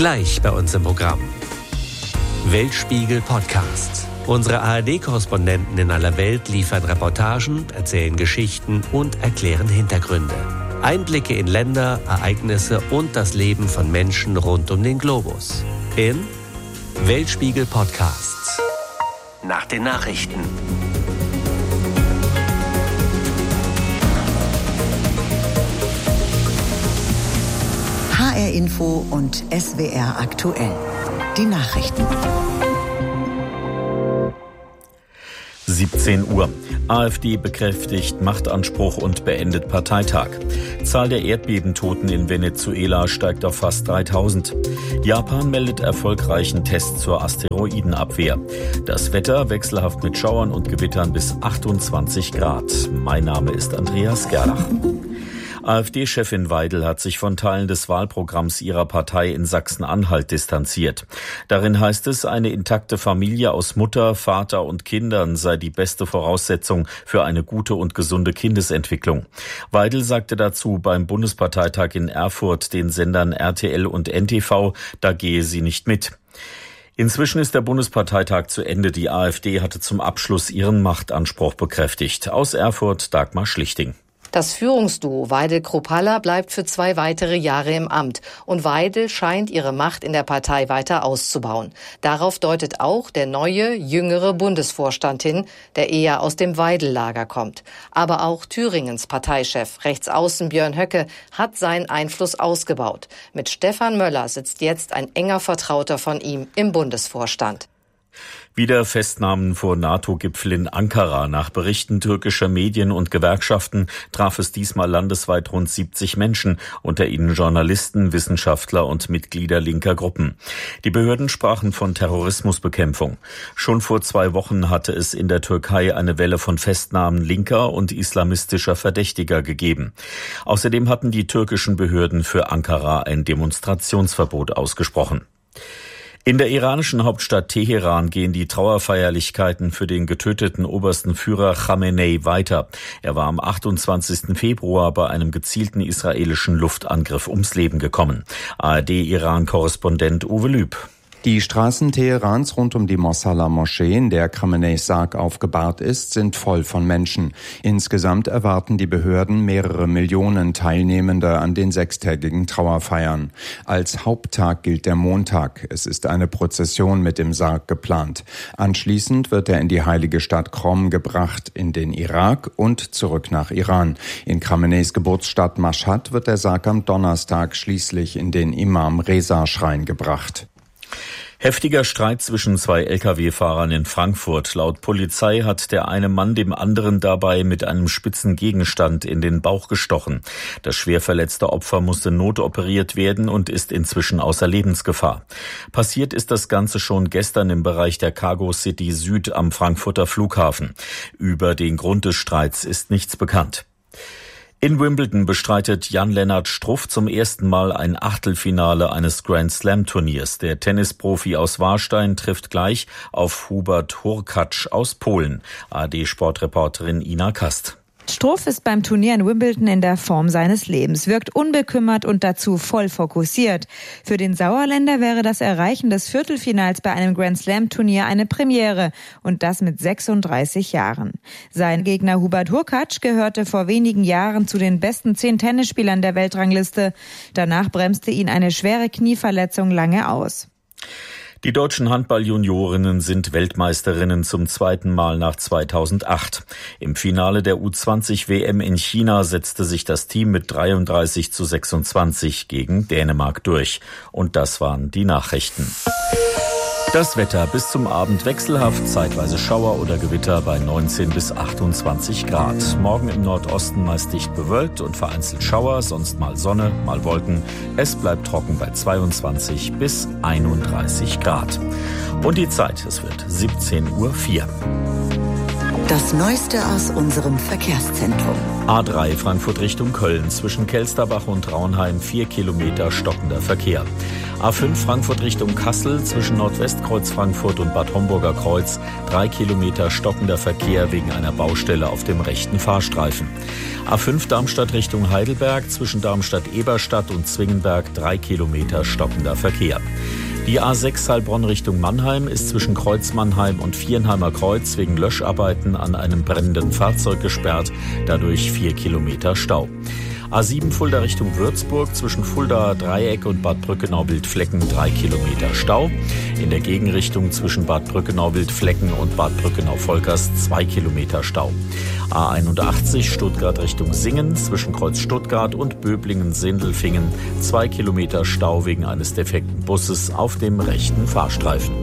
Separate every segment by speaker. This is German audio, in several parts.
Speaker 1: Gleich bei uns im Programm. Weltspiegel Podcast. Unsere ARD-Korrespondenten in aller Welt liefern Reportagen, erzählen Geschichten und erklären Hintergründe. Einblicke in Länder, Ereignisse und das Leben von Menschen rund um den Globus. In Weltspiegel Podcast. Nach den Nachrichten.
Speaker 2: HR Info und SWR aktuell. Die Nachrichten.
Speaker 3: 17 Uhr. AfD bekräftigt Machtanspruch und beendet Parteitag. Zahl der Erdbebentoten in Venezuela steigt auf fast 3000. Japan meldet erfolgreichen Test zur Asteroidenabwehr. Das Wetter wechselhaft mit Schauern und Gewittern bis 28 Grad. Mein Name ist Andreas Gerlach. AfD-Chefin Weidel hat sich von Teilen des Wahlprogramms ihrer Partei in Sachsen-Anhalt distanziert. Darin heißt es, eine intakte Familie aus Mutter, Vater und Kindern sei die beste Voraussetzung für eine gute und gesunde Kindesentwicklung. Weidel sagte dazu beim Bundesparteitag in Erfurt den Sendern RTL und NTV, da gehe sie nicht mit. Inzwischen ist der Bundesparteitag zu Ende. Die AfD hatte zum Abschluss ihren Machtanspruch bekräftigt. Aus Erfurt Dagmar Schlichting.
Speaker 4: Das Führungsduo Weidel-Kruppalla bleibt für 2 weitere Jahre im Amt und Weidel scheint ihre Macht in der Partei weiter auszubauen. Darauf deutet auch der neue, jüngere Bundesvorstand hin, der eher aus dem Weidel-Lager kommt. Aber auch Thüringens Parteichef, Rechtsaußen Björn Höcke, hat seinen Einfluss ausgebaut. Mit Stefan Möller sitzt jetzt ein enger Vertrauter von ihm im Bundesvorstand.
Speaker 3: Wieder Festnahmen vor NATO-Gipfel in Ankara. Nach Berichten türkischer Medien und Gewerkschaften traf es diesmal landesweit rund 70 Menschen, unter ihnen Journalisten, Wissenschaftler und Mitglieder linker Gruppen. Die Behörden sprachen von Terrorismusbekämpfung. Schon vor 2 Wochen hatte es in der Türkei eine Welle von Festnahmen linker und islamistischer Verdächtiger gegeben. Außerdem hatten die türkischen Behörden für Ankara ein Demonstrationsverbot ausgesprochen. In der iranischen Hauptstadt Teheran gehen die Trauerfeierlichkeiten für den getöteten obersten Führer Khamenei weiter. Er war am 28. Februar bei einem gezielten israelischen Luftangriff ums Leben gekommen. ARD-Iran-Korrespondent Uwe Lüb.
Speaker 5: Die Straßen Teherans rund um die Mosalla-Moschee, in der Khameneis Sarg aufgebahrt ist, sind voll von Menschen. Insgesamt erwarten die Behörden mehrere Millionen Teilnehmende an den 6-tägigen Trauerfeiern. Als Haupttag gilt der Montag. Es ist eine Prozession mit dem Sarg geplant. Anschließend wird er in die heilige Stadt Qom gebracht, in den Irak und zurück nach Iran. In Khameneis Geburtsstadt Mashhad wird der Sarg am Donnerstag schließlich in den Imam-Reza-Schrein gebracht.
Speaker 3: Heftiger Streit zwischen 2 Lkw-Fahrern in Frankfurt. Laut Polizei hat der eine Mann dem anderen dabei mit einem spitzen Gegenstand in den Bauch gestochen. Das schwer verletzte Opfer musste notoperiert werden und ist inzwischen außer Lebensgefahr. Passiert ist das Ganze schon gestern im Bereich der Cargo City Süd am Frankfurter Flughafen. Über den Grund des Streits ist nichts bekannt. In Wimbledon bestreitet Jan-Lennart Struff zum ersten Mal ein Achtelfinale eines Grand-Slam-Turniers. Der Tennisprofi aus Warstein trifft gleich auf Hubert Hurkacz aus Polen. ARD-Sportreporterin Ina Kast.
Speaker 6: Struff ist beim Turnier in Wimbledon in der Form seines Lebens, wirkt unbekümmert und dazu voll fokussiert. Für den Sauerländer wäre das Erreichen des Viertelfinals bei einem Grand-Slam-Turnier eine Premiere und das mit 36 Jahren. Sein Gegner Hubert Hurkacz gehörte vor wenigen Jahren zu den besten 10 Tennisspielern der Weltrangliste. Danach bremste ihn eine schwere Knieverletzung lange aus.
Speaker 3: Die deutschen Handball-Juniorinnen sind Weltmeisterinnen zum 2. Mal nach 2008. Im Finale der U20-WM in China setzte sich das Team mit 33:26 gegen Dänemark durch. Und das waren die Nachrichten. Das Wetter bis zum Abend wechselhaft, zeitweise Schauer oder Gewitter bei 19 bis 28 Grad. Morgen im Nordosten meist dicht bewölkt und vereinzelt Schauer, sonst mal Sonne, mal Wolken. Es bleibt trocken bei 22 bis 31 Grad. Und die Zeit, es wird 17:04 Uhr.
Speaker 2: Das Neueste aus unserem Verkehrszentrum.
Speaker 3: A3 Frankfurt Richtung Köln zwischen Kelsterbach und Traunheim 4 Kilometer stockender Verkehr. A5 Frankfurt Richtung Kassel zwischen Nordwestkreuz Frankfurt und Bad Homburger Kreuz 3 Kilometer stockender Verkehr wegen einer Baustelle auf dem rechten Fahrstreifen. A5 Darmstadt Richtung Heidelberg zwischen Darmstadt-Eberstadt und Zwingenberg 3 Kilometer stockender Verkehr. Die A6 Heilbronn Richtung Mannheim ist zwischen Kreuz Mannheim und Viernheimer Kreuz wegen Löscharbeiten an einem brennenden Fahrzeug gesperrt, dadurch 4 Kilometer Stau. A7 Fulda Richtung Würzburg zwischen Fuldaer Dreieck und Bad Brückenau-Wildflecken 3 Kilometer Stau. In der Gegenrichtung zwischen Bad Brückenau-Wildflecken und Bad Brückenau-Volkers 2 Kilometer Stau. A81 Stuttgart Richtung Singen zwischen Kreuz Stuttgart und Böblingen-Sindelfingen 2 Kilometer Stau wegen eines defekten Busses auf dem rechten Fahrstreifen.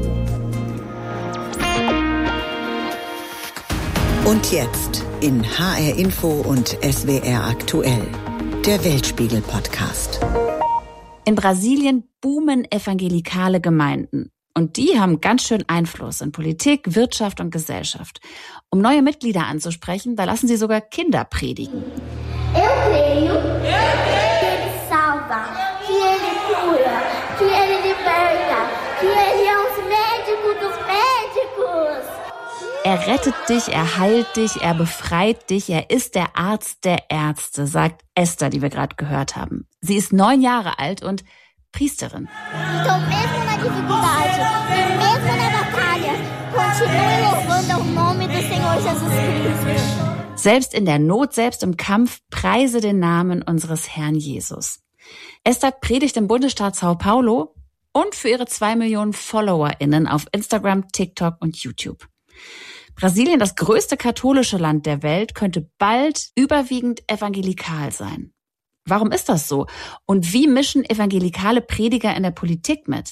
Speaker 2: Und jetzt in HR Info und SWR aktuell. Der Weltspiegel-Podcast.
Speaker 7: In Brasilien boomen evangelikale Gemeinden. Und die haben ganz schön Einfluss in Politik, Wirtschaft und Gesellschaft. Um neue Mitglieder anzusprechen, da lassen sie sogar Kinder predigen.
Speaker 8: Eu creio que ele salva, que ele cura, que ele liberta, que ele é os médicos dos médicos.
Speaker 7: Er rettet dich, er heilt dich, er befreit dich, er ist der Arzt der Ärzte, sagt Esther, die wir gerade gehört haben. Sie ist 9 Jahre alt und Priesterin.
Speaker 8: Então, mesmo na dificuldade, mesmo na batalha, continue louvando o nome do Senhor Jesus Cristo.
Speaker 7: Selbst in der Not, selbst im Kampf, preise den Namen unseres Herrn Jesus. Esther predigt im Bundesstaat Sao Paulo und für ihre 2 Millionen FollowerInnen auf Instagram, TikTok und YouTube. Brasilien, das größte katholische Land der Welt, könnte bald überwiegend evangelikal sein. Warum ist das so? Und wie mischen evangelikale Prediger in der Politik mit?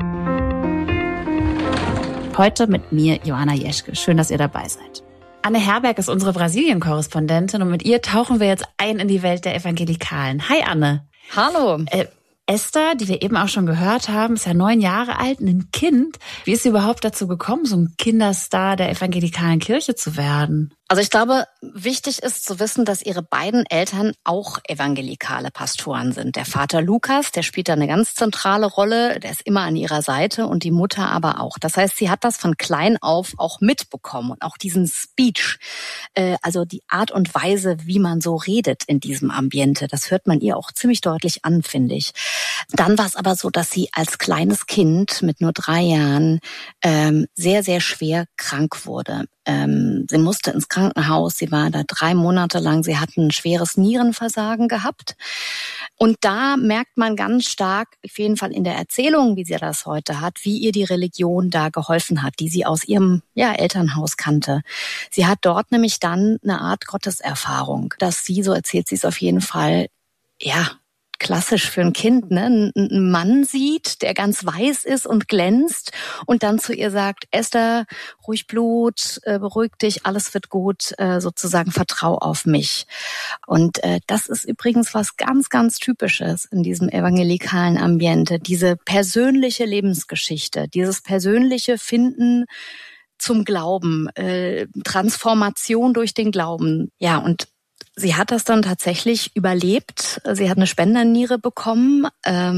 Speaker 7: Heute mit mir, Joanna Jeschke. Schön, dass ihr dabei seid. Anne Herberg ist unsere Brasilien-Korrespondentin und mit ihr tauchen wir jetzt ein in die Welt der Evangelikalen. Hi Anne.
Speaker 4: Hallo.
Speaker 7: Esther, die wir eben auch schon gehört haben, ist ja 9 Jahre alt, ein Kind. Wie ist sie überhaupt dazu gekommen, so ein Kinderstar der evangelikalen Kirche zu werden?
Speaker 4: Also ich glaube, wichtig ist zu wissen, dass ihre beiden Eltern auch evangelikale Pastoren sind. Der Vater Lukas, der spielt da eine ganz zentrale Rolle, der ist immer an ihrer Seite und die Mutter aber auch. Das heißt, sie hat das von klein auf auch mitbekommen und auch diesen Speech, also die Art und Weise, wie man so redet in diesem Ambiente, das hört man ihr auch ziemlich deutlich an, finde ich. Dann war es aber so, dass sie als kleines Kind mit nur 3 Jahren sehr, sehr schwer krank wurde. Sie musste ins Krankenhaus, sie war da 3 Monate lang, sie hat ein schweres Nierenversagen gehabt. Und da merkt man ganz stark, auf jeden Fall in der Erzählung, wie sie das heute hat, wie ihr die Religion da geholfen hat, die sie aus ihrem Elternhaus kannte. Sie hat dort nämlich dann eine Art Gotteserfahrung, dass sie, so erzählt sie es auf jeden Fall, klassisch für ein Kind, ne? Einen Mann sieht, der ganz weiß ist und glänzt und dann zu ihr sagt, Esther, ruhig Blut, beruhig dich, alles wird gut, sozusagen vertrau auf mich. Und das ist übrigens was ganz, ganz Typisches in diesem evangelikalen Ambiente, diese persönliche Lebensgeschichte, dieses persönliche Finden zum Glauben, Transformation durch den Glauben. Ja, und sie hat das dann tatsächlich überlebt. Sie hat eine Spenderniere bekommen.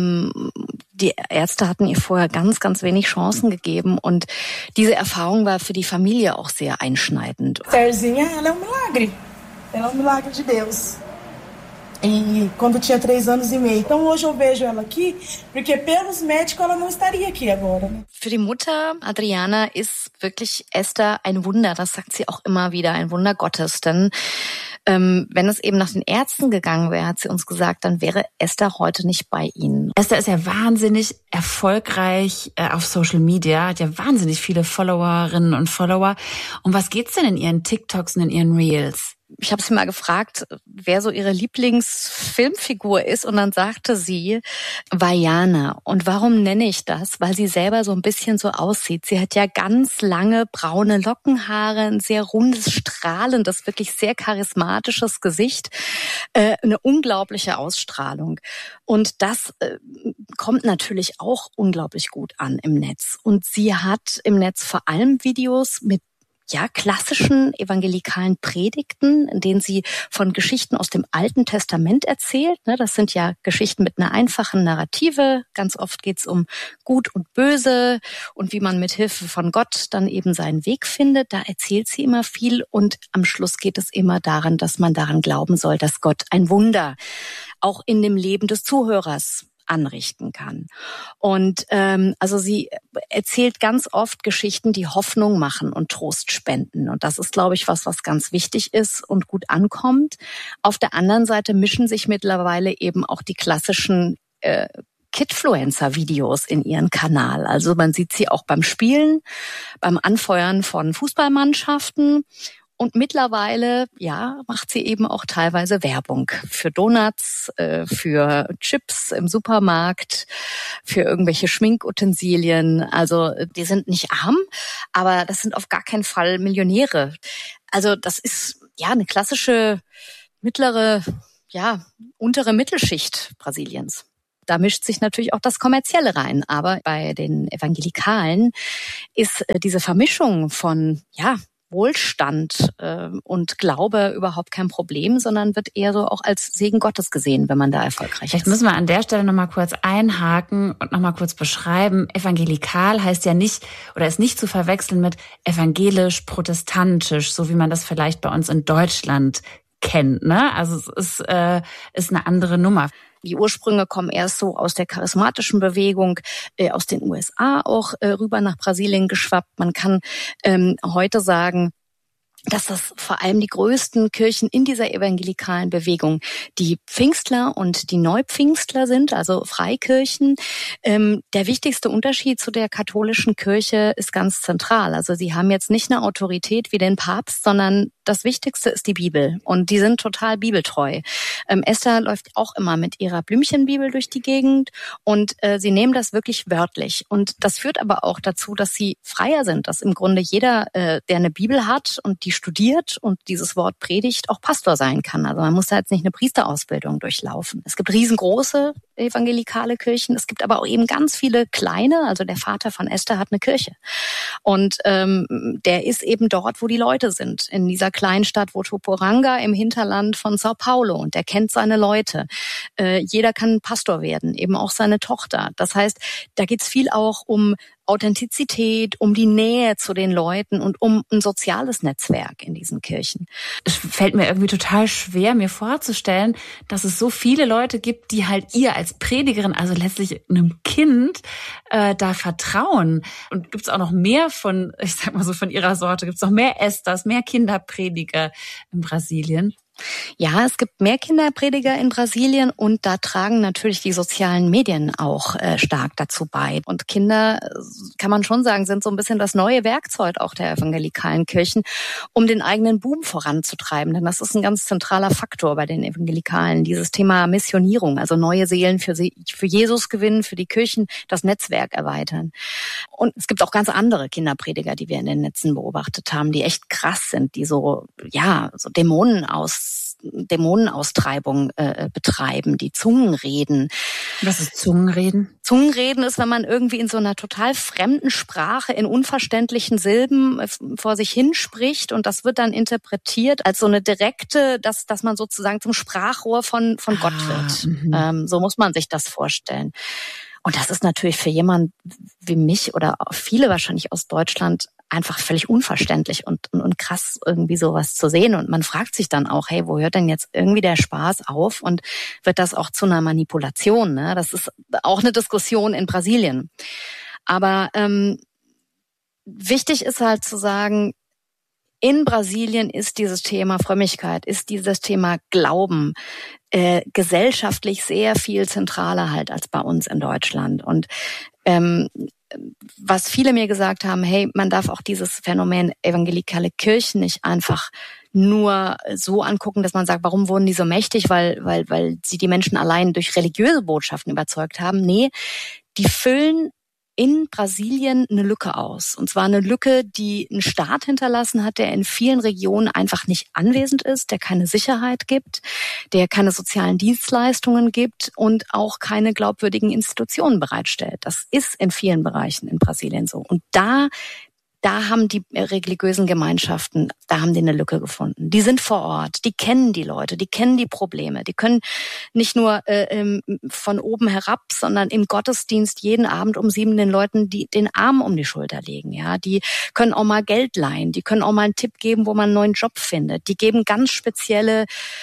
Speaker 4: Die Ärzte hatten ihr vorher ganz, ganz wenig Chancen gegeben. Und diese Erfahrung war für die Familie auch sehr einschneidend.
Speaker 9: Serzinha, ela é Milagre. Ela é Milagre de Deus. E quando tinha 3 anos e meio. Então hoje eu vejo ela aqui, porque pelos médicos ela não estaria aqui agora.
Speaker 4: Für die Mutter Adriana ist wirklich Esther ein Wunder. Das sagt sie auch immer wieder, ein Wunder Gottes. Denn wenn es eben nach den Ärzten gegangen wäre, hat sie uns gesagt, dann wäre Esther heute nicht bei ihnen.
Speaker 7: Esther ist ja wahnsinnig erfolgreich auf Social Media, hat ja wahnsinnig viele Followerinnen und Follower. Um was geht's denn in ihren TikToks und in ihren Reels?
Speaker 4: Ich habe sie mal gefragt, wer so ihre Lieblingsfilmfigur ist, und dann sagte sie Vaiana. Und warum nenne ich das? Weil sie selber so ein bisschen so aussieht. Sie hat ja ganz lange braune Lockenhaare, ein sehr rundes, strahlendes, wirklich sehr charismatisches Gesicht, eine unglaubliche Ausstrahlung. Und das kommt natürlich auch unglaublich gut an im Netz. Und sie hat im Netz vor allem Videos mit
Speaker 10: klassischen evangelikalen Predigten, in denen sie von Geschichten aus dem Alten Testament erzählt. Das sind ja Geschichten mit einer einfachen Narrative. Ganz oft geht's um Gut und Böse und wie man mit Hilfe von Gott dann eben seinen Weg findet. Da erzählt sie immer viel und am Schluss geht es immer daran, dass man daran glauben soll, dass Gott ein Wunder auch in dem Leben des Zuhörers anrichten kann. Und also sie erzählt ganz oft Geschichten, die Hoffnung machen und Trost spenden. Und das ist, glaube ich, was ganz wichtig ist und gut ankommt. Auf der anderen Seite mischen sich mittlerweile eben auch die klassischen Kidfluencer-Videos in ihren Kanal. Also man sieht sie auch beim Spielen, beim Anfeuern von Fußballmannschaften. Und mittlerweile, macht sie eben auch teilweise Werbung für Donuts, für Chips im Supermarkt, für irgendwelche Schminkutensilien. Also die sind nicht arm, aber das sind auf gar keinen Fall Millionäre. Also das ist eine klassische mittlere, untere Mittelschicht Brasiliens. Da mischt sich natürlich auch das Kommerzielle rein. Aber bei den Evangelikalen ist diese Vermischung von, Wohlstand und Glaube überhaupt kein Problem, sondern wird eher so auch als Segen Gottes gesehen, wenn man da erfolgreich ist.
Speaker 7: Vielleicht müssen wir an der Stelle nochmal kurz einhaken und nochmal kurz beschreiben. Evangelikal heißt ja nicht oder ist nicht zu verwechseln mit evangelisch-protestantisch, so wie man das vielleicht bei uns in Deutschland kennt, ne? Also es ist eine andere Nummer.
Speaker 10: Die Ursprünge kommen erst so aus der charismatischen Bewegung, aus den USA auch rüber nach Brasilien geschwappt. Man kann heute sagen, dass das vor allem die größten Kirchen in dieser evangelikalen Bewegung die Pfingstler und die Neupfingstler sind, also Freikirchen. Der wichtigste Unterschied zu der katholischen Kirche ist ganz zentral. Also sie haben jetzt nicht eine Autorität wie den Papst, sondern das Wichtigste ist die Bibel und die sind total bibeltreu. Esther läuft auch immer mit ihrer Blümchenbibel durch die Gegend und sie nehmen das wirklich wörtlich. Und das führt aber auch dazu, dass sie freier sind, dass im Grunde jeder, der eine Bibel hat und die studiert und dieses Wort predigt, auch Pastor sein kann. Also man muss da jetzt nicht eine Priesterausbildung durchlaufen. Es gibt riesengroße evangelikale Kirchen, es gibt aber auch eben ganz viele kleine, also der Vater von Esther hat eine Kirche. Und der ist eben dort, wo die Leute sind, in dieser kleinen Stadt Votuporanga im Hinterland von Sao Paulo und der kennt seine Leute. Jeder kann Pastor werden, eben auch seine Tochter. Das heißt, da geht's viel auch um Authentizität, um die Nähe zu den Leuten und um ein soziales Netzwerk in diesen Kirchen.
Speaker 7: Es fällt mir irgendwie total schwer, mir vorzustellen, dass es so viele Leute gibt, die halt ihr als Predigerin, also letztlich einem Kind, da vertrauen. Und gibt's auch noch mehr von, ich sag mal so von ihrer Sorte, gibt's noch mehr Esthers, mehr Kinderprediger in Brasilien?
Speaker 10: Ja, es gibt mehr Kinderprediger in Brasilien und da tragen natürlich die sozialen Medien auch stark dazu bei. Und Kinder, kann man schon sagen, sind so ein bisschen das neue Werkzeug auch der evangelikalen Kirchen, um den eigenen Boom voranzutreiben. Denn das ist ein ganz zentraler Faktor bei den Evangelikalen, dieses Thema Missionierung, also neue Seelen für Jesus gewinnen, für die Kirchen, das Netzwerk erweitern. Und es gibt auch ganz andere Kinderprediger, die wir in den Netzen beobachtet haben, die echt krass sind, die so Dämonenaustreibung betreiben, die Zungenreden.
Speaker 7: Was ist Zungenreden?
Speaker 10: Zungenreden ist, wenn man irgendwie in so einer total fremden Sprache in unverständlichen Silben vor sich hinspricht und das wird dann interpretiert als so eine direkte, dass man sozusagen zum Sprachrohr von Gott wird. So muss man sich das vorstellen. Und das ist natürlich für jemanden wie mich oder viele wahrscheinlich aus Deutschland einfach völlig unverständlich und krass, irgendwie sowas zu sehen. Und man fragt sich dann auch, hey, wo hört denn jetzt irgendwie der Spaß auf? Und wird das auch zu einer Manipulation? Ne? Das ist auch eine Diskussion in Brasilien. Aber wichtig ist halt zu sagen, in Brasilien ist dieses Thema Frömmigkeit, ist dieses Thema Glauben gesellschaftlich sehr viel zentraler halt als bei uns in Deutschland. Und was viele mir gesagt haben, hey, man darf auch dieses Phänomen evangelikale Kirchen nicht einfach nur so angucken, dass man sagt, warum wurden die so mächtig, weil sie die Menschen allein durch religiöse Botschaften überzeugt haben. Nee, die füllen in Brasilien eine Lücke aus. Und zwar eine Lücke, die einen Staat hinterlassen hat, der in vielen Regionen einfach nicht anwesend ist, der keine Sicherheit gibt, der keine sozialen Dienstleistungen gibt und auch keine glaubwürdigen Institutionen bereitstellt. Das ist in vielen Bereichen in Brasilien so. Und da da haben die religiösen Gemeinschaften, da haben die eine Lücke gefunden. Die sind vor Ort, die kennen die Leute, die kennen die Probleme. Die können nicht nur von oben herab, sondern im Gottesdienst jeden Abend um 7 den Leuten den Arm um die Schulter legen. Ja, die können auch mal Geld leihen, die können auch mal einen Tipp geben, wo man einen neuen Job findet. Die geben ganz spezielle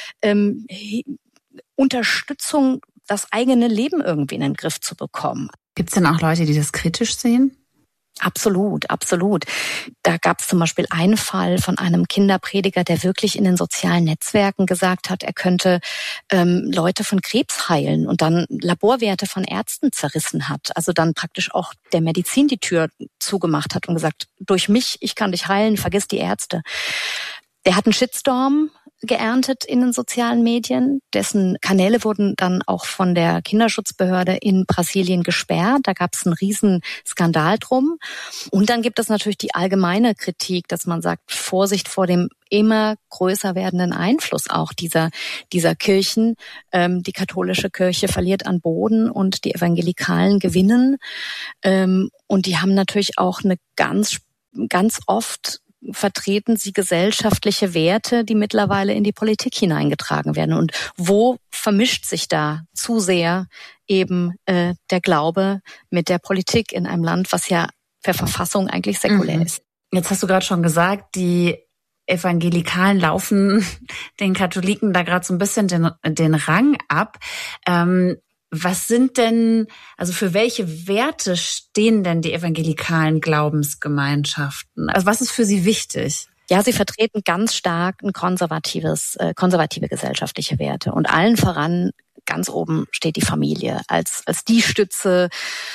Speaker 10: Unterstützung, das eigene Leben irgendwie in den Griff zu bekommen.
Speaker 7: Gibt es denn auch Leute, die das kritisch sehen?
Speaker 10: Absolut, absolut. Da gab es zum Beispiel einen Fall von einem Kinderprediger, der wirklich in den sozialen Netzwerken gesagt hat, er könnte Leute von Krebs heilen und dann Laborwerte von Ärzten zerrissen hat. Also dann praktisch auch der Medizin die Tür zugemacht hat und gesagt, durch mich, ich kann dich heilen, vergiss die Ärzte. Der hat einen Shitstorm geerntet in den sozialen Medien. Dessen Kanäle wurden dann auch von der Kinderschutzbehörde in Brasilien gesperrt. Da gab es einen riesen Skandal drum. Und dann gibt es natürlich die allgemeine Kritik, dass man sagt, Vorsicht vor dem immer größer werdenden Einfluss auch dieser Kirchen. Die katholische Kirche verliert an Boden und die Evangelikalen gewinnen. Und die haben natürlich auch eine ganz oft vertreten sie gesellschaftliche Werte, die mittlerweile in die Politik hineingetragen werden. Und wo vermischt sich da zu sehr eben der Glaube mit der Politik in einem Land, was ja per Verfassung eigentlich säkulär ist?
Speaker 7: Jetzt hast du gerade schon gesagt, die Evangelikalen laufen den Katholiken da gerade so ein bisschen den Rang ab. Was sind denn, also für welche Werte stehen denn die evangelikalen Glaubensgemeinschaften? Also was ist für sie wichtig?
Speaker 10: Ja, sie vertreten ganz stark ein konservative gesellschaftliche Werte. Und allen voran, ganz oben steht die Familie als die Stütze,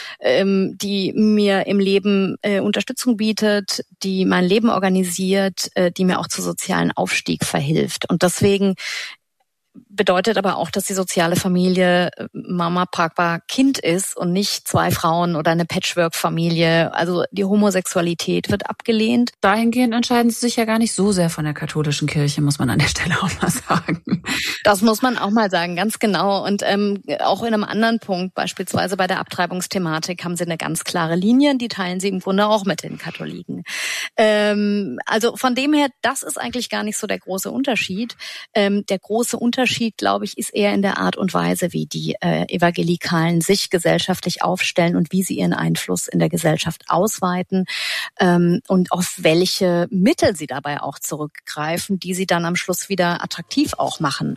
Speaker 10: die mir im Leben Unterstützung bietet, die mein Leben organisiert, die mir auch zu sozialen Aufstieg verhilft. Und deswegen bedeutet aber auch, dass die soziale Familie Mama, Papa, Kind ist und nicht 2 Frauen oder eine Patchwork-Familie. Also die Homosexualität wird abgelehnt.
Speaker 7: Dahingehend entscheiden sie sich ja gar nicht so sehr von der katholischen Kirche, muss man an der Stelle auch mal sagen.
Speaker 10: Das muss man auch mal sagen, ganz genau. Und auch in einem anderen Punkt, beispielsweise bei der Abtreibungsthematik, haben sie eine ganz klare Linie. Die teilen sie im Grunde auch mit den Katholiken. Also von dem her, das ist eigentlich gar nicht so der große Unterschied. Der große Unterschied, glaube ich, ist eher in der Art und Weise, wie die Evangelikalen sich gesellschaftlich aufstellen und wie sie ihren Einfluss in der Gesellschaft ausweiten und auf welche Mittel sie dabei auch zurückgreifen, die sie dann am Schluss wieder attraktiv auch machen.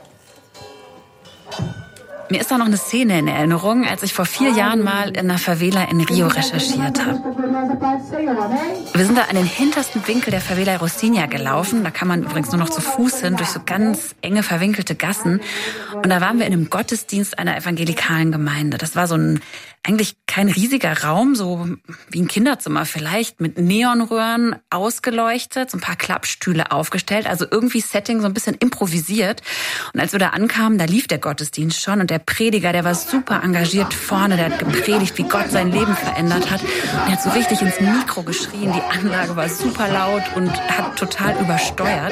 Speaker 7: Mir ist da noch eine Szene in Erinnerung, als ich vor 4 Jahren mal in einer Favela in Rio recherchiert habe. Wir sind da an den hintersten Winkel der Favela Rocinha gelaufen. Da kann man übrigens nur noch zu Fuß hin, durch so ganz enge, verwinkelte Gassen. Und da waren wir in einem Gottesdienst einer evangelikalen Gemeinde. Das war so eigentlich kein riesiger Raum, so wie ein Kinderzimmer vielleicht, mit Neonröhren ausgeleuchtet, so ein paar Klappstühle aufgestellt, also irgendwie Setting so ein bisschen improvisiert. Und als wir da ankamen, da lief der Gottesdienst schon und der Prediger, der war super engagiert vorne, der hat gepredigt, wie Gott sein Leben verändert hat. Und er hat so richtig ins Mikro geschrien, die Anlage war super laut und hat total übersteuert.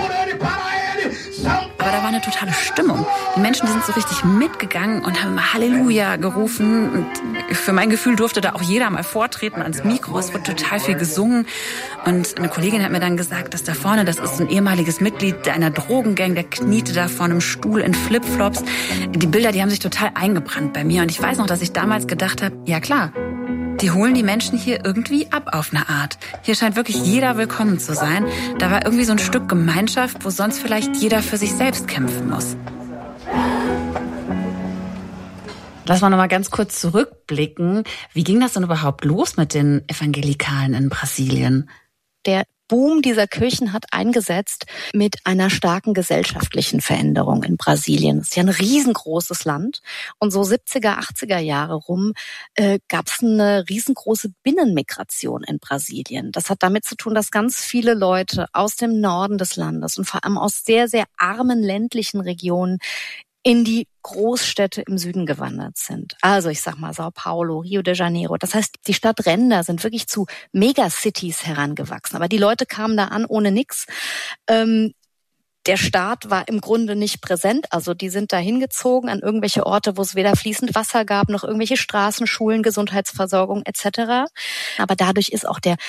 Speaker 7: Aber da war eine totale Stimmung. Die Menschen, die sind so richtig mitgegangen und haben immer Halleluja gerufen. Und für mein Gefühl durfte da auch jeder mal vortreten ans Mikro. Es wurde total viel gesungen. Und eine Kollegin hat mir dann gesagt, dass da vorne, das ist ein ehemaliges Mitglied einer Drogengang, der kniete da vor einem Stuhl in Flipflops. Die Bilder, die haben sich total eingebrannt bei mir. Und ich weiß noch, dass ich damals gedacht habe, ja klar, die holen die Menschen hier irgendwie ab auf eine Art. Hier scheint wirklich jeder willkommen zu sein. Da war irgendwie so ein Stück Gemeinschaft, wo sonst vielleicht jeder für sich selbst kämpfen muss. Lass mal noch mal ganz kurz zurückblicken. Wie ging das denn überhaupt los mit den Evangelikalen in Brasilien?
Speaker 10: Der Boom dieser Kirchen hat eingesetzt mit einer starken gesellschaftlichen Veränderung in Brasilien. Es ist ja ein riesengroßes Land und so 70er, 80er Jahre rum gab es eine riesengroße Binnenmigration in Brasilien. Das hat damit zu tun, dass ganz viele Leute aus dem Norden des Landes und vor allem aus sehr, sehr armen ländlichen Regionen in die Großstädte im Süden gewandert sind. Also ich sag mal Sao Paulo, Rio de Janeiro. Das heißt, die Stadtränder sind wirklich zu Megacities herangewachsen. Aber die Leute kamen da an ohne nix. Der Staat war im Grunde nicht präsent, also die sind da hingezogen an irgendwelche Orte, wo es weder fließend Wasser gab, noch irgendwelche Straßen, Schulen, Gesundheitsversorgung etc. Aber dadurch ist auch der,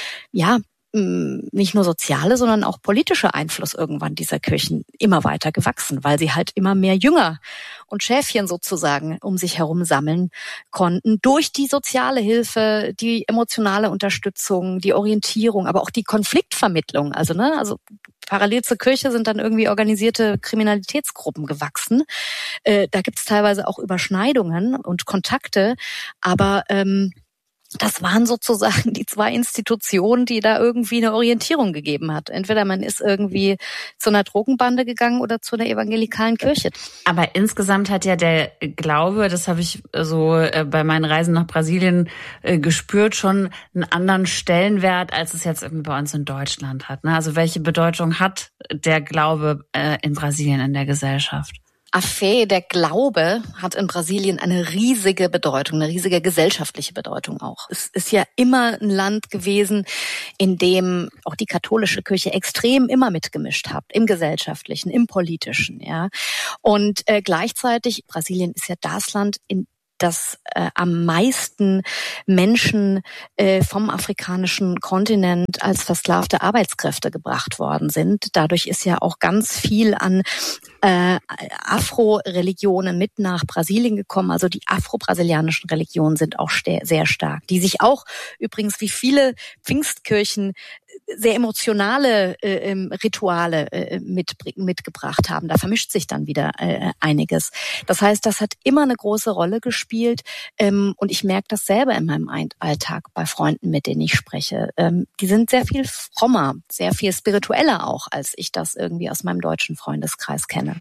Speaker 10: nicht nur soziale, sondern auch politische Einfluss irgendwann dieser Kirchen immer weiter gewachsen, weil sie halt immer mehr Jünger und Schäfchen sozusagen um sich herum sammeln konnten durch die soziale Hilfe, die emotionale Unterstützung, die Orientierung, aber auch die Konfliktvermittlung. Also parallel zur Kirche sind dann irgendwie organisierte Kriminalitätsgruppen gewachsen. Da gibt es teilweise auch Überschneidungen und Kontakte, aber das waren sozusagen die zwei Institutionen, die da irgendwie eine Orientierung gegeben hat. Entweder man ist irgendwie zu einer Drogenbande gegangen oder zu einer evangelikalen Kirche.
Speaker 7: Aber insgesamt hat ja der Glaube, das habe ich so bei meinen Reisen nach Brasilien gespürt, schon einen anderen Stellenwert, als es jetzt irgendwie bei uns in Deutschland hat. Also welche Bedeutung hat der Glaube in Brasilien in der Gesellschaft?
Speaker 10: A Fé, der Glaube, hat in Brasilien eine riesige Bedeutung, eine riesige gesellschaftliche Bedeutung auch. Es ist ja immer ein Land gewesen, in dem auch die katholische Kirche extrem immer mitgemischt hat, im gesellschaftlichen, im politischen, ja. Und gleichzeitig, Brasilien ist ja das Land, in dass am meisten Menschen vom afrikanischen Kontinent als versklavte Arbeitskräfte gebracht worden sind. Dadurch ist ja auch ganz viel an Afro-Religionen mit nach Brasilien gekommen. Also die afro-brasilianischen Religionen sind auch sehr stark, die sich auch übrigens wie viele Pfingstkirchen sehr emotionale Rituale mitgebracht haben. Da vermischt sich dann wieder einiges. Das heißt, das hat immer eine große Rolle gespielt und ich merke das selber in meinem Alltag bei Freunden, mit denen ich spreche. Die sind sehr viel frommer, sehr viel spiritueller auch, als ich das irgendwie aus meinem deutschen Freundeskreis kenne.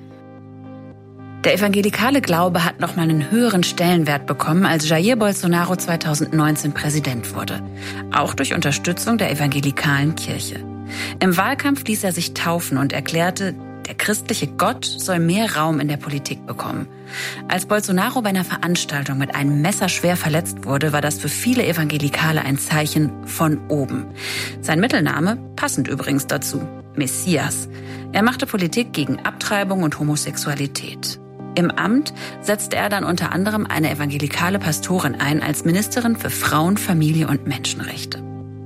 Speaker 7: Der evangelikale Glaube hat nochmal einen höheren Stellenwert bekommen, als Jair Bolsonaro 2019 Präsident wurde. Auch durch Unterstützung der evangelikalen Kirche. Im Wahlkampf ließ er sich taufen und erklärte, der christliche Gott soll mehr Raum in der Politik bekommen. Als Bolsonaro bei einer Veranstaltung mit einem Messer schwer verletzt wurde, war das für viele Evangelikale ein Zeichen von oben. Sein Mittelname, passend übrigens dazu, Messias. Er machte Politik gegen Abtreibung und Homosexualität. Im Amt setzte er dann unter anderem eine evangelikale Pastorin ein als Ministerin für Frauen, Familie und Menschenrechte.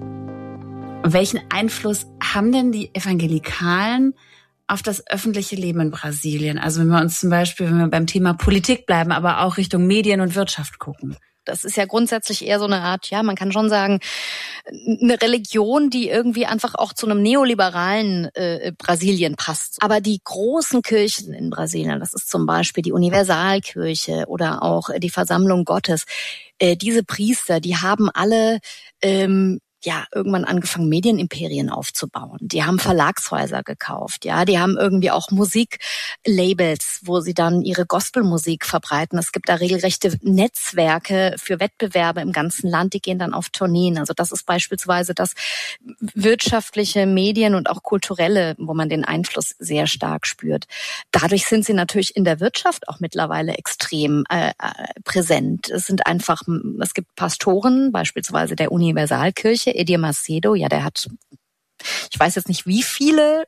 Speaker 7: Welchen Einfluss haben denn die Evangelikalen auf das öffentliche Leben in Brasilien? Also wenn wir beim Thema Politik bleiben, aber auch Richtung Medien und Wirtschaft gucken.
Speaker 10: Das ist ja grundsätzlich eher so eine Art, man kann schon sagen, eine Religion, die irgendwie einfach auch zu einem neoliberalen Brasilien passt. Aber die großen Kirchen in Brasilien, das ist zum Beispiel die Universalkirche oder auch die Versammlung Gottes, diese Priester, die haben alle irgendwann angefangen, Medienimperien aufzubauen. Die haben Verlagshäuser gekauft, die haben irgendwie auch Musiklabels, wo sie dann ihre Gospelmusik verbreiten. Es gibt da regelrechte Netzwerke für Wettbewerbe im ganzen Land, die gehen dann auf Tourneen. Also das ist beispielsweise das wirtschaftliche, Medien und auch kulturelle, wo man den Einfluss sehr stark spürt. Dadurch sind sie natürlich in der Wirtschaft auch mittlerweile extrem präsent. Es gibt Pastoren, beispielsweise der Universalkirche, Edir Macedo, der hat, ich weiß jetzt nicht wie viele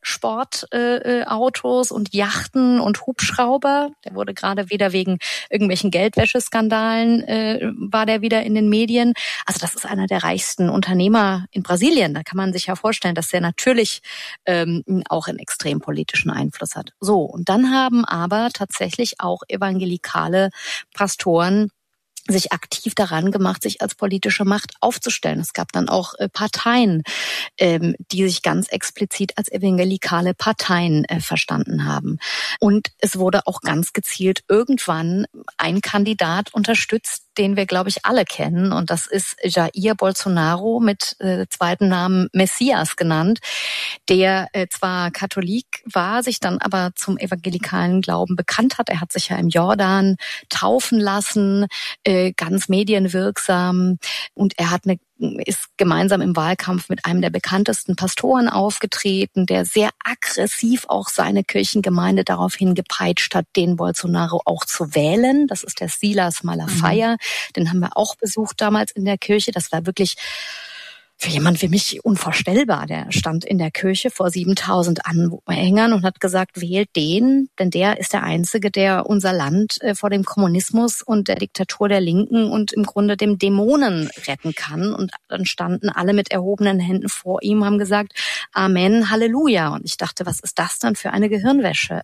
Speaker 10: Sportautos und Yachten und Hubschrauber. Der wurde gerade wieder wegen irgendwelchen Geldwäscheskandalen war der wieder in den Medien. Also das ist einer der reichsten Unternehmer in Brasilien. Da kann man sich ja vorstellen, dass der natürlich auch einen extrem politischen Einfluss hat. So, und dann haben aber tatsächlich auch evangelikale Pastoren sich aktiv daran gemacht, sich als politische Macht aufzustellen. Es gab dann auch Parteien, die sich ganz explizit als evangelikale Parteien verstanden haben. Und es wurde auch ganz gezielt irgendwann ein Kandidat unterstützt, den wir, glaube ich, alle kennen. Und das ist Jair Bolsonaro mit zweiten Namen Messias genannt, der zwar Katholik war, sich dann aber zum evangelikalen Glauben bekannt hat. Er hat sich ja im Jordan taufen lassen, ganz medienwirksam. Und er ist gemeinsam im Wahlkampf mit einem der bekanntesten Pastoren aufgetreten, der sehr aggressiv auch seine Kirchengemeinde daraufhin gepeitscht hat, den Bolsonaro auch zu wählen. Das ist der Silas Malafaia. Den haben wir auch besucht damals in der Kirche. Das war wirklich für jemand wie mich unvorstellbar. Der stand in der Kirche vor 7000 Anhängern und hat gesagt, wählt den, denn der ist der Einzige, der unser Land vor dem Kommunismus und der Diktatur der Linken und im Grunde dem Dämonen retten kann. Und dann standen alle mit erhobenen Händen vor ihm, haben gesagt, Amen, Halleluja. Und ich dachte, was ist das dann für eine Gehirnwäsche?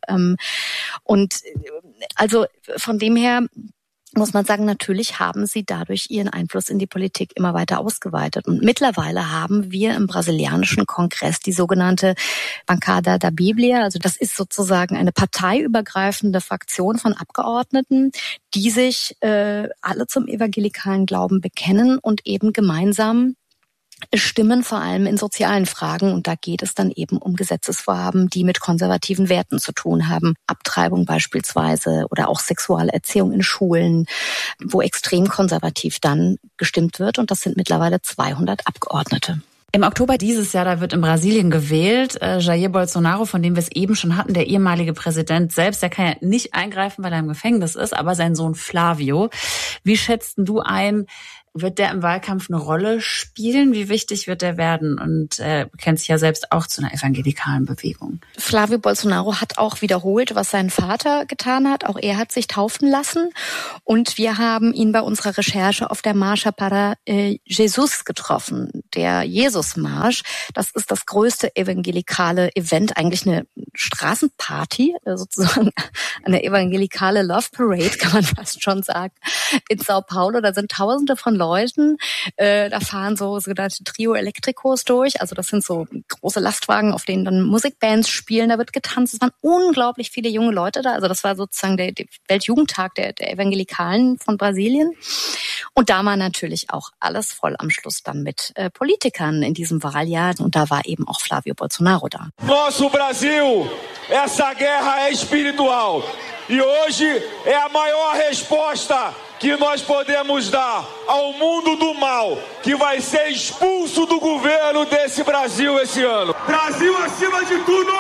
Speaker 10: Und also von dem her muss man sagen, natürlich haben sie dadurch ihren Einfluss in die Politik immer weiter ausgeweitet. Und mittlerweile haben wir im brasilianischen Kongress die sogenannte Bancada da Bíblia. Also das ist sozusagen eine parteiübergreifende Fraktion von Abgeordneten, die sich alle zum evangelikalen Glauben bekennen und eben gemeinsam stimmen, vor allem in sozialen Fragen. Und da geht es dann eben um Gesetzesvorhaben, die mit konservativen Werten zu tun haben. Abtreibung beispielsweise oder auch Sexualerziehung in Schulen, wo extrem konservativ dann gestimmt wird. Und das sind mittlerweile 200 Abgeordnete.
Speaker 7: Im Oktober dieses Jahr, da wird in Brasilien gewählt. Jair Bolsonaro, von dem wir es eben schon hatten, der ehemalige Präsident selbst, der kann ja nicht eingreifen, weil er im Gefängnis ist, aber sein Sohn Flavio. Wie schätzt du ein, wird der im Wahlkampf eine Rolle spielen? Wie wichtig wird der werden? Und er kennt sich ja selbst auch zu einer evangelikalen Bewegung.
Speaker 10: Flavio Bolsonaro hat auch wiederholt, was sein Vater getan hat. Auch er hat sich taufen lassen. Und wir haben ihn bei unserer Recherche auf der Marcha para Jesus getroffen. Der Jesusmarsch, das ist das größte evangelikale Event, eigentlich eine Straßenparty, sozusagen eine evangelikale Love Parade, kann man fast schon sagen, in Sao Paulo. Da sind Tausende von Leuten. Da fahren so sogenannte Trio Electricos durch. Also das sind so große Lastwagen, auf denen dann Musikbands spielen. Da wird getanzt. Es waren unglaublich viele junge Leute da. Also das war sozusagen der Weltjugendtag der Evangelikalen von Brasilien. Und da war natürlich auch alles voll am Schluss dann mit Politikern in diesem Wahljahr. Und da war eben auch Flavio Bolsonaro da.
Speaker 11: Nosso Brasil, essa guerra é espiritual. E hoje é a maior resposta que nós podemos dar ao mundo do mal, que vai ser expulso do governo desse Brasil esse ano. Brasil acima de tudo!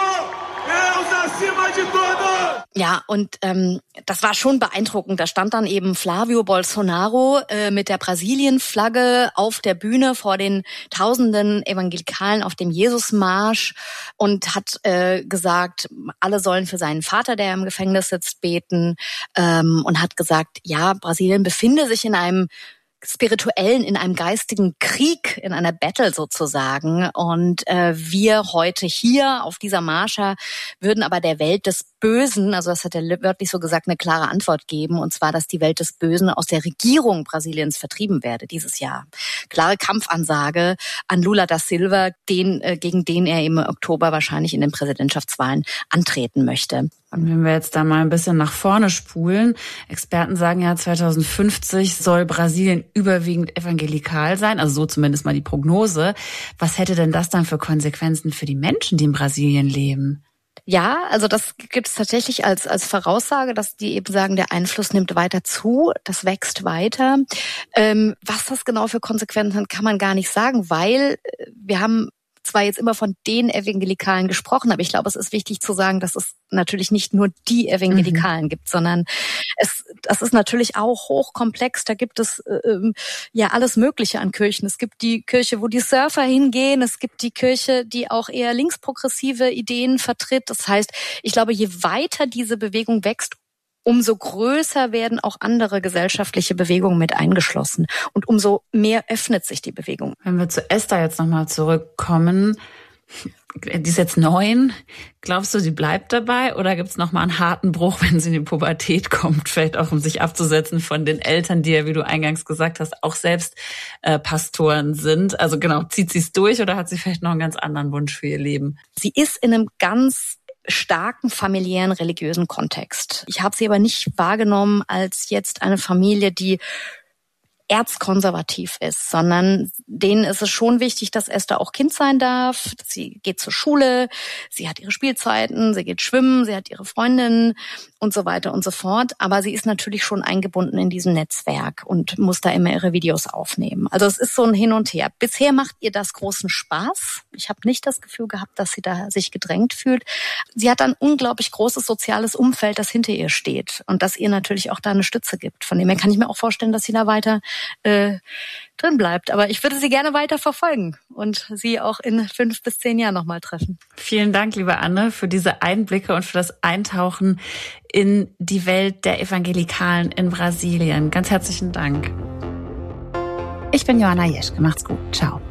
Speaker 11: Deus acima de tudo!
Speaker 10: Ja, und das war schon beeindruckend. Da stand dann eben Flavio Bolsonaro mit der Brasilien-Flagge auf der Bühne vor den tausenden Evangelikalen auf dem Jesusmarsch und hat gesagt, alle sollen für seinen Vater, der im Gefängnis sitzt, beten, und hat gesagt, ja, Brasilien befinde sich in einem spirituellen, in einem geistigen Krieg, in einer Battle sozusagen. Und wir heute hier auf dieser Marcha würden aber der Welt des Bösen, also das hat er wörtlich so gesagt, eine klare Antwort geben, und zwar, dass die Welt des Bösen aus der Regierung Brasiliens vertrieben werde dieses Jahr. Klare Kampfansage an Lula da Silva, gegen den er im Oktober wahrscheinlich in den Präsidentschaftswahlen antreten möchte.
Speaker 7: Und wenn wir jetzt da mal ein bisschen nach vorne spulen, Experten sagen ja, 2050 soll Brasilien überwiegend evangelikal sein, also so zumindest mal die Prognose. Was hätte denn das dann für Konsequenzen für die Menschen, die in Brasilien leben?
Speaker 10: Ja, also das gibt es tatsächlich als Voraussage, dass die eben sagen, der Einfluss nimmt weiter zu, das wächst weiter. Was das genau für Konsequenzen hat, kann man gar nicht sagen, weil wir haben zwar jetzt immer von den Evangelikalen gesprochen, aber ich glaube, es ist wichtig zu sagen, dass es natürlich nicht nur die Evangelikalen gibt, sondern das ist natürlich auch hochkomplex. Da gibt es ja alles Mögliche an Kirchen. Es gibt die Kirche, wo die Surfer hingehen. Es gibt die Kirche, die auch eher linksprogressive Ideen vertritt. Das heißt, ich glaube, je weiter diese Bewegung wächst, umso größer werden auch andere gesellschaftliche Bewegungen mit eingeschlossen und umso mehr öffnet sich die Bewegung.
Speaker 7: Wenn wir zu Esther jetzt nochmal zurückkommen, die ist jetzt 9. Glaubst du, sie bleibt dabei oder gibt's nochmal einen harten Bruch, wenn sie in die Pubertät kommt? Vielleicht auch, um sich abzusetzen von den Eltern, die ja, wie du eingangs gesagt hast, auch selbst Pastoren sind. Also genau, zieht sie es durch oder hat sie vielleicht noch einen ganz anderen Wunsch für ihr Leben?
Speaker 10: Sie ist in einem ganz starken familiären, religiösen Kontext. Ich habe sie aber nicht wahrgenommen als jetzt eine Familie, die erzkonservativ ist, sondern denen ist es schon wichtig, dass Esther auch Kind sein darf. Sie geht zur Schule, sie hat ihre Spielzeiten, sie geht schwimmen, sie hat ihre Freundin und so weiter und so fort. Aber sie ist natürlich schon eingebunden in diesem Netzwerk und muss da immer ihre Videos aufnehmen. Also es ist so ein Hin und Her. Bisher macht ihr das großen Spaß. Ich habe nicht das Gefühl gehabt, dass sie da sich gedrängt fühlt. Sie hat ein unglaublich großes soziales Umfeld, das hinter ihr steht und das ihr natürlich auch da eine Stütze gibt. Von dem her kann ich mir auch vorstellen, dass sie da weiter drin bleibt. Aber ich würde Sie gerne weiter verfolgen und Sie auch in 5 bis 10 Jahren nochmal treffen.
Speaker 7: Vielen Dank, liebe Anne, für diese Einblicke und für das Eintauchen in die Welt der Evangelikalen in Brasilien. Ganz herzlichen Dank. Ich bin Joanna Jeschke. Macht's gut. Ciao.